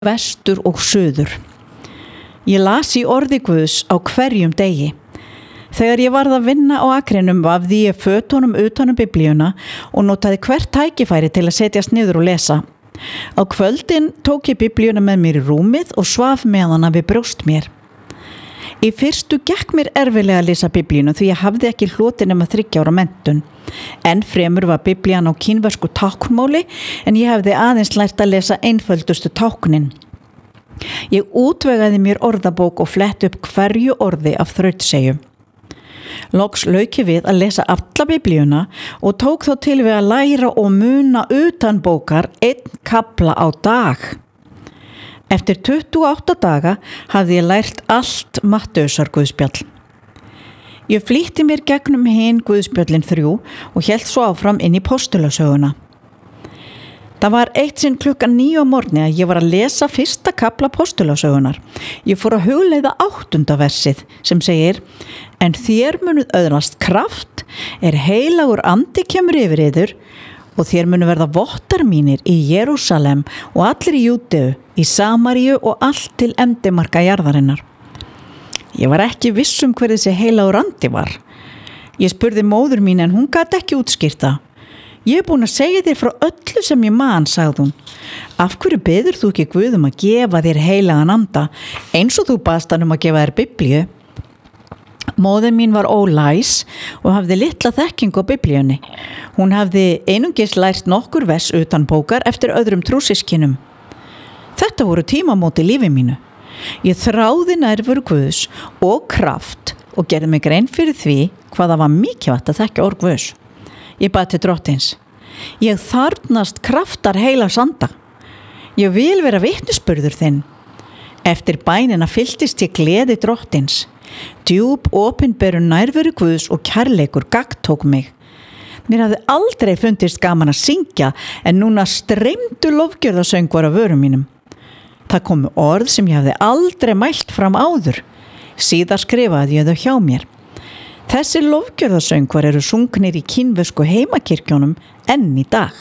vestur og suður. Ég las í orði Guðs á hverjum degi. Þegar ég varð að vinna á akrinum vafði ég fötunum utanum biblíuna og notaði hvert tækifæri til að setjast niður og lesa. Á kvöldin tók ég biblíuna með mér í rúmið og svaf með hana við brjóst mér. Í fyrstu gekk mér erfilega að lesa biblíuna því ég hafði ekki hlotið nema 3 ára menntun. Enn fremur var biblían á kínversku táknmáli en ég hafði aðeins lært að lesa einföldustu táknin. Ég útvegaði mér orðabók og flett upp hverju orði af þrautseigju. Loks lauk ég við að lesa alla biblíuna og tók þá til við að læra og muna utan bókar 1 kafla á dag. Eftir 28 daga hafði ég lært allt Mattheusar Guðspjall. Ég flýtti mér gegnum hin Guðspjöllin 3 og hélt svo áfram inn í postulasöguna. Það var eitt sinn klukkan 9 á morgni að ég var að lesa fyrsta kafla postulasögunar. Ég fór að hugleiða 8. versið sem segir: En þér munuð öðlast kraft, heilagur andi kemur yfir yður og þér munu verða vottar mínir í Jerúsalem og allir í Júdeu, í Samaríu og allt til endimarka jarðarinnar. Ég var ekki viss hver þessi heilagur andi var. Ég spurði móður mín en hún gat ekki útskýrt það. Ég búin að segja þér frá öllu sem ég man, sagði hún. Af hverju biður þú ekki Guð að gefa þér heilagan anda eins og þú baðst hann að gefa þér Biblíu? Móðir mín var ólæs og hafði litla þekkingu á Biblíunni. Hún hafði einungis lært nokkur vers utan bókar eftir öðrum trúsyskinum. Þetta voru tímamót í lífi mínu. Ég þráði nærveru Guðs og kraft og gerði mig grein fyrir því hvað það var mikilvægt að þekka orð Guðs. Ég bað til Drottins. Ég þarfnast kraftar heilags anda. Ég vil vera vitnisburður þinn. Eftir bænina fylltist ég gleði Drottins. Djúp opinberun nærveru Guðs og kærleikur gagntók mig. Mér hafði aldrei fundist gaman að syngja en núna streymdu lofgjörðasöngvar af vörum mínum. Það komu orð sem ég hafði aldrei mælt fram áður. Síðar skrifaði ég þau hjá mér. Þessi lofgjörðasöngvar eru sungnir í kínversku heimakirkjónum enn í dag.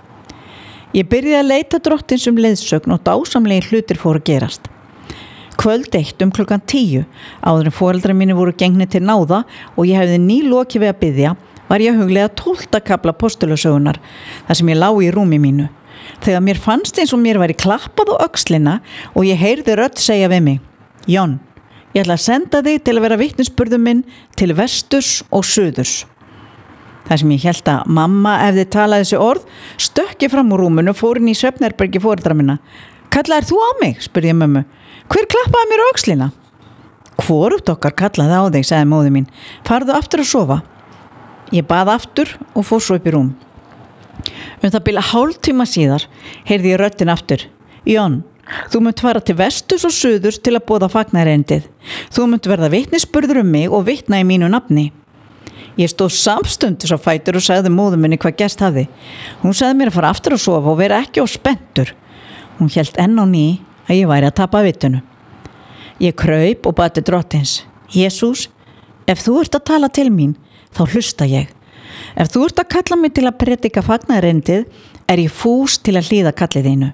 Ég byrjaði að leita Drottins leiðsögn og dásamlegir hlutir fóru að gerast. Kvöld 1 klukkan 10, áður en foreldrar mínir voru gengnir til náða og ég hefði nýlokið við að biðja, var ég að hugleiða 12. kafla postulasögunar, þar sem ég lá í rúmi mínu. Þegar mér fannst eins og mér væri klappað á öxlina og ég heyrði rödd segja við mig: Jón, ég ætla að senda þig til að vera vitnisburður minn til vesturs og suðurs. Það sem ég hélt að mamma hefði talað þessi orð, stökk ég fram úr rúminu og fór inn í svefnherbergi foreldra minna. Kallaðir þú á mig? Spurði ég mömmu. Hver klappaði mér á öxlina? Hvorugt okkar kallaði á þig, sagði móðir mín. Farðu aftur að sofa. Ég bað aftur og fór svo upp í rúm. Það bila hálftíma síðar heyrði ég röddin aftur. Jón, þú munt fara til vesturs og suðurs til að boða fagnaðarerindið. Þú munt verða vitnisburður mig og vitna í mínu nafni. Ég stóð samstundis á fætur og sagði móður minni hvað gerst hafði. Hún sagði mér að fara aftur að sofa og vera ekki of spenntur. Hún hélt enn á ný að ég væri að tapa vitunu. Ég kraup og bað til Drottins. Jesús, ef þú ert að tala til mín, þá hlusta ég. Ef þú ert að kalla mig til að predika fagnaðarerindið, ég fús til að hlýða kallið þínu.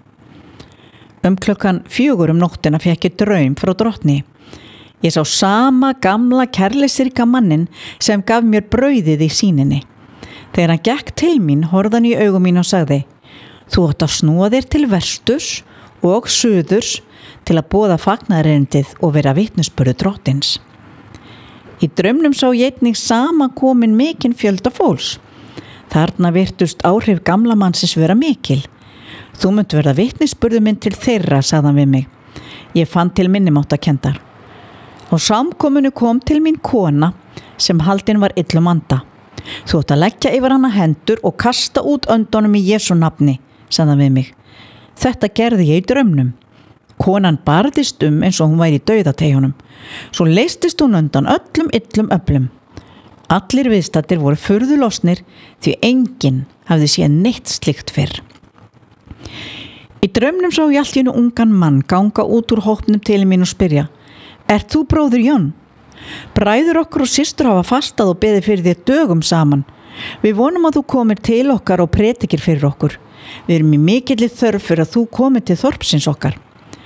Klukkan 4 nóttina fékk ég draum frá Drottni. Ég sá sama gamla kærleiksríka mannin sem gaf mér brauðið í sýninni. Þegar hann gekk til mín, horfði hann í augum mín og sagði: Þú átt að snúa þér til vesturs og suðurs til að boða fagnaðarerindið og vera vitnisburður Drottins. Í draumnum sá ég einnig samankomin mikinn fjölda fólks. Þarna virtust áhrif gamla mannsins vera mikil. Þú munt verða vitnisburður minn til þeirra, sagði hann við mig. Ég fann til minnimáttakenndar. Á samkomunu kom til mín kona sem haldin var illum anda. Þú átt að leggja yfir hana hendur og kasta út öndunum í Jesú nafni, sagði hann við mig. Þetta gerði ég í draumnum. Konan barðist eins og hún væri í dauðateyjunum. Svo leystist hún undan öllum illum öflum. Allir viðstaddir voru furðu losnir því enginn hafði séð neitt slíkt fyrr. Í draumnum sá ég allt í einu ungan mann ganga út úr hópnum til mín og spyrja: Ert þú bróðir Jón? Bræður okkur og systur hafa fastað og beðið fyrir þér dögum saman. Við vonum að þú komir til okkar og predikir fyrir okkur. Við erum í mikilli þörf fyrir að þú komir til þorpsins okkar.